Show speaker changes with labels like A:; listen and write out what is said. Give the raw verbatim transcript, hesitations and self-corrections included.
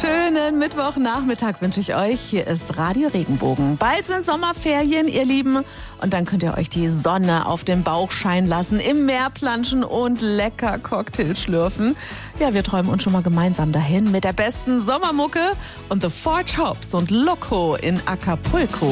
A: Schönen Mittwochnachmittag wünsche ich euch. Hier ist Radio Regenbogen. Bald sind Sommerferien, ihr Lieben. Und dann könnt ihr euch die Sonne auf den Bauch scheinen lassen, im Meer planschen und lecker Cocktail schlürfen. Ja, wir träumen uns schon mal gemeinsam dahin mit der besten Sommermucke und The Four Tops und Loco in Acapulco.